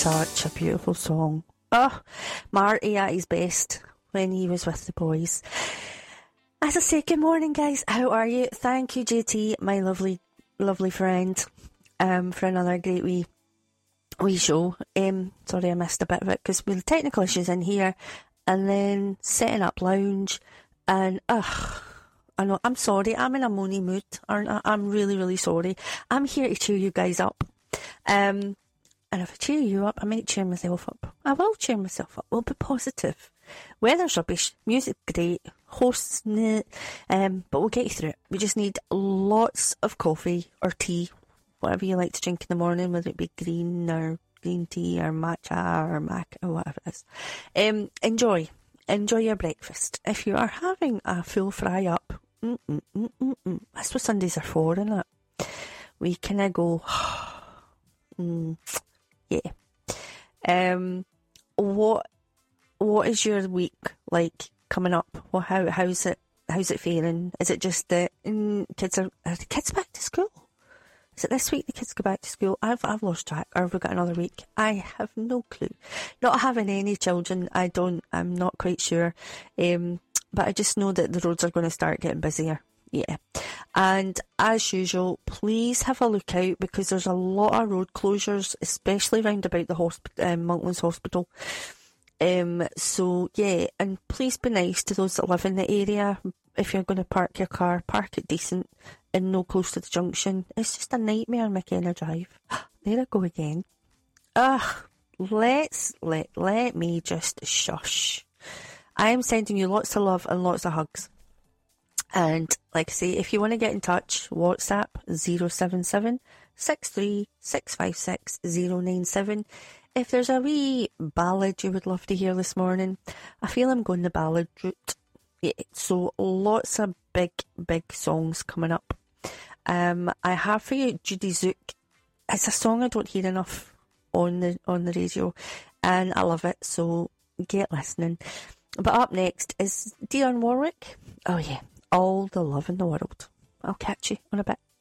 such a beautiful song. Oh, Marty at his best when he was with the boys. As I say, good morning, guys. How are you? Thank you, JT, my lovely, lovely friend, for another great wee show. Sorry I missed a bit of it because we had technical issues in here, and then setting up lounge, and I know, I'm sorry, I'm in a moany mood, aren't I? I'm really, really sorry. I'm here to cheer you guys up. And if I cheer you up, I might cheer myself up. I will cheer myself up. We'll be positive. Weather's rubbish, music great, hosts but we'll get you through it. We just need lots of coffee or tea, whatever you like to drink in the morning, whether it be green tea or matcha or mac or whatever it is. Enjoy your breakfast. If you are having a full fry up, that's what Sundays are for, isn't it? We kind of go, yeah. What is your week like coming up? Well, how's it feeling? Is it just that kids are the kids back to school? Is it this week the kids go back to school? I've lost track. Or have we got another week? I have no clue. Not having any children, I'm not quite sure. But I just know that the roads are going to start getting busier. Yeah. And as usual, please have a look out because there's a lot of road closures, especially round about the Monklands Hospital. So yeah, and please be nice to those that live in the area. If you're going to park your car, park it decent and no close to the junction. It's just a nightmare on McKenna Drive. There I go again. Let me just shush. I am sending you lots of love and lots of hugs. And like I say, if you want to get in touch, WhatsApp 077 63 656 097. If there's a wee ballad you would love to hear this morning, I feel I'm going the ballad route. Yeah, so lots of big songs coming up. I have for you Judy Zook. It's a song I don't hear enough on the radio, and I love it, so get listening. But up next is Dionne Warwick. Oh yeah, all the love in the world. I'll catch you in a bit.